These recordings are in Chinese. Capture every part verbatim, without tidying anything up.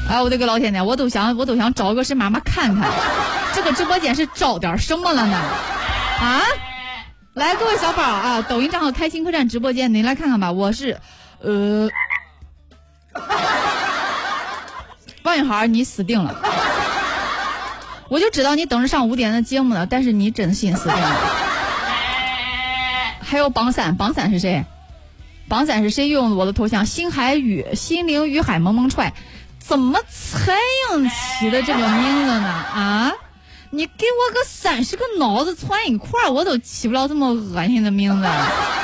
哎，我的个老天爷，我都想我都想找个是妈妈看看，这个直播间是找点什么了呢？啊，来各位小宝啊，抖音账号开心客栈直播间，你来看看吧。我是，呃，王一涵，你死定了。我就知道你等着上五点的节目呢，但是你真心死定了。还有榜三，榜三是谁？榜三是谁用我的头像？星海雨，心灵雨海萌萌踹，怎么才硬起的这个名字呢？啊，你给我个三十个脑子窜一块儿，我都起不了这么恶心的名字。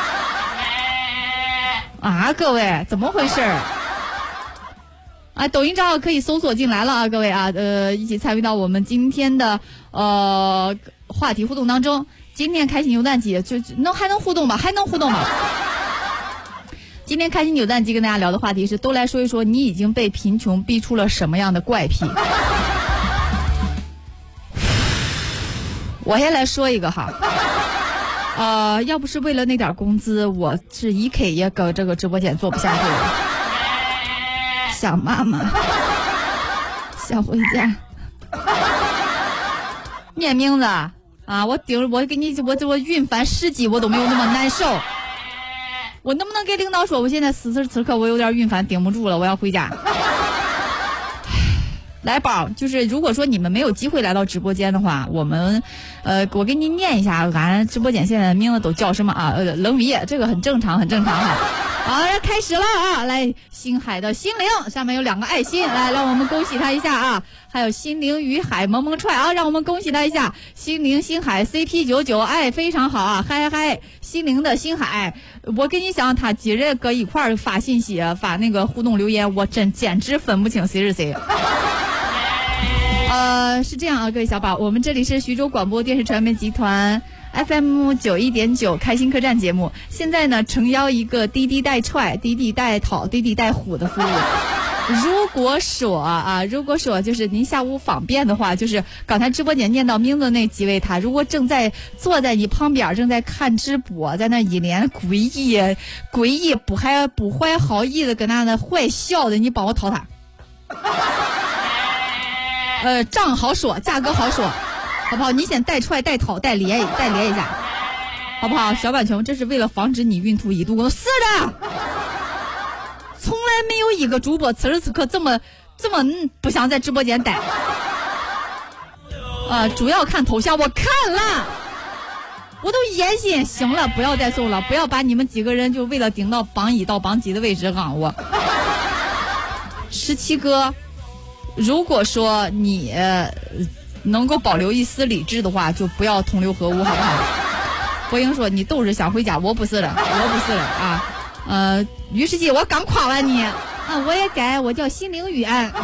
啊，各位怎么回事？啊，抖音账号可以搜索进来了啊，各位啊，呃，一起参与到我们今天的呃话题互动当中。今天开心扭蛋机就能还能互动吧？还能互动吧？今天开心扭蛋机跟大家聊的话题是，都来说一说你已经被贫穷逼出了什么样的怪癖。我先来说一个哈，呃，要不是为了那点工资，我是一 K 也搁这个直播间做不下去了。想妈妈，想回家，念名字啊！我顶我给你我我运烦十级我都没有那么难受。我能不能给领导说，我现在此时此刻我有点运烦，顶不住了，我要回家。来宝，就是如果说你们没有机会来到直播间的话，我们，呃，我给你念一下，俺直播间现在的名字都叫什么啊？呃，冷雨，这个很正常，很正常哈。好，开始了啊！来，星海的心灵上面有两个爱心，来，让我们恭喜他一下啊！还有心灵与海萌萌踹啊，让我们恭喜他一下！心灵星海 C P 九九，哎，非常好啊！嗨嗨，心灵的星海，我跟你讲，他几人搁一块儿发信息、发那个互动留言，我真简直分不清谁是谁。呃，是这样啊，各位小宝，我们这里是徐州广播电视传媒集团 F M 九一点九开心客栈节目，现在呢诚邀一个滴滴带踹、滴滴带讨、滴滴带虎的服务。如果说啊，如果说就是您下午方便的话，就是刚才直播间念到名字那几位，他如果正在坐在你旁边，正在看直播，在那一脸诡异、诡异不还不怀好意的跟那那坏笑的，你帮我讨他。呃，账好说，价格好说，好不好？你先带踹、带讨、带连、带连一下，好不好？小板琼，这是为了防止你孕吐一度宫。是的，从来没有一个主播此时此刻这么这么不想在直播间待。啊、呃，主要看头像，我看了，我都严心，行了，不要再送了，不要把你们几个人就为了顶到榜一到榜几的位置让我。十七哥。如果说你、呃、能够保留一丝理智的话，就不要同流合污，好不好？博英说你都是想回家，我不是了，我不是了啊。呃，于世纪，我刚夸完你啊，我也改，我叫心灵雨安。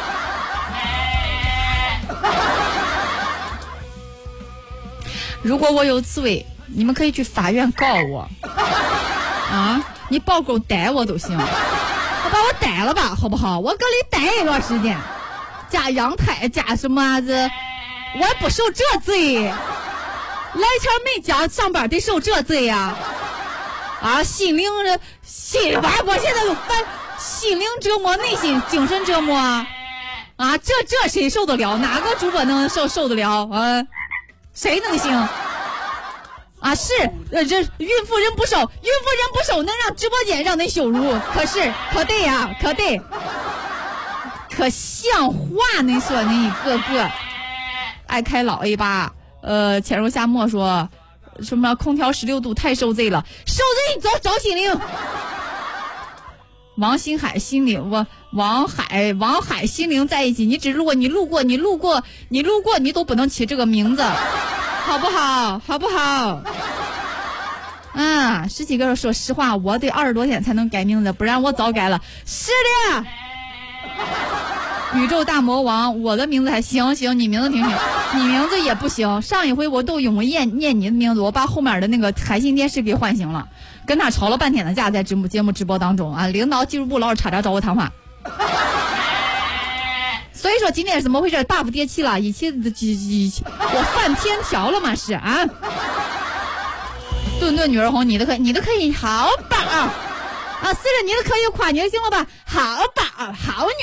如果我有罪，你们可以去法院告我啊，你报狗逮我都行，我把我逮了吧，好不好？我搁里逮一段时间。加阳台加什么子，我也不受这罪。来前没讲上班得受这罪呀、啊！啊，心灵心玩，我现在都烦，心灵折磨，内心精神折磨啊！啊，这这谁受得了？哪个主播能受受得了？啊，谁能行？啊，是呃，这孕妇人不收，孕妇人不收，能让直播间让人羞辱，可是可对呀、啊，可对。可像话，你说你一个个爱开老 A 八，呃，潜入夏末说什么空调十六度太受罪了，受罪你走找心灵。王星海心灵，我王海王海心灵在一起，你只如果你路过你路过你路过你都不能起这个名字，好不好？好不好？嗯，十几个说实话，我得二十多天才能改名字，不然我早改了。是的。宇宙大魔王，我的名字还行行，你名字挺行，你名字也不行。上一回我都用念念你的名字，我把后面的那个海信电视给唤醒了，跟他吵了半天的架，在直播节目直播当中啊，领导技术部老是差点找我谈话。所以说今天是怎么回事 ？buff 跌期了，一期一期我犯天条了吗？是啊。顿顿女儿红，你的可你的可以好棒啊！啊，是的，你的可以夸你的行了吧？好棒，好女。